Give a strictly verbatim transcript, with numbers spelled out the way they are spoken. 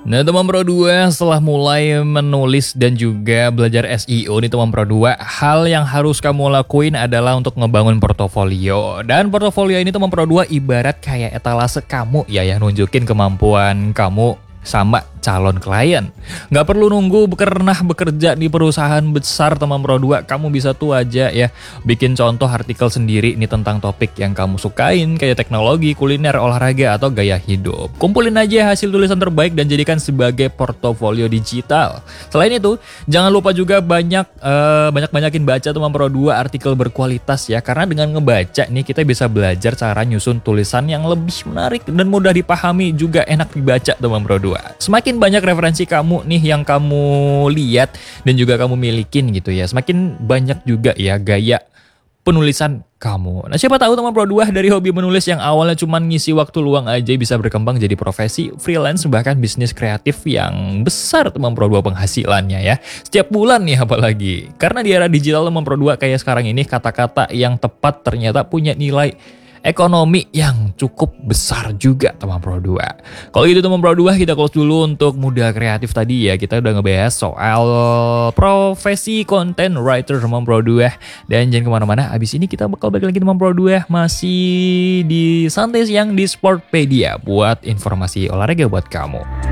Nah teman Pro dua, setelah mulai menulis dan juga belajar S E O nih teman Pro dua, hal yang harus kamu lakuin adalah untuk ngebangun portofolio. Dan portofolio ini teman Pro dua ibarat kayak etalase kamu ya, yang nunjukin kemampuan kamu sama calon klien. Nggak perlu nunggu pernah bekerja di perusahaan besar teman Pro dua, kamu bisa tuh aja ya bikin contoh artikel sendiri nih tentang topik yang kamu sukain, kayak teknologi, kuliner, olahraga, atau gaya hidup. Kumpulin aja hasil tulisan terbaik dan jadikan sebagai portofolio digital. Selain itu, jangan lupa juga banyak uh, banyak-banyakin baca teman Pro dua artikel berkualitas ya, karena dengan ngebaca nih kita bisa belajar cara nyusun tulisan yang lebih menarik dan mudah dipahami, juga enak dibaca teman Pro dua. Semakin banyak referensi kamu nih yang kamu lihat dan juga kamu milikin gitu ya, semakin banyak juga ya gaya penulisan kamu. Nah siapa tahu teman Pro dua dari hobi menulis yang awalnya cuma ngisi waktu luang aja bisa berkembang jadi profesi freelance, bahkan bisnis kreatif yang besar teman Pro dua penghasilannya ya. Setiap bulan nih apalagi. Karena di era digital teman Pro dua kayak sekarang ini, kata-kata yang tepat ternyata punya nilai ekonomi yang cukup besar juga teman Pro dua. Kalau gitu teman Pro dua, kita close dulu untuk muda kreatif tadi ya. Kita udah ngebahas soal profesi content writer teman Pro dua. Dan jangan kemana-mana, abis ini kita bakal balik lagi teman Pro dua, masih di Santai Siang di Sportpedia buat informasi olahraga buat kamu.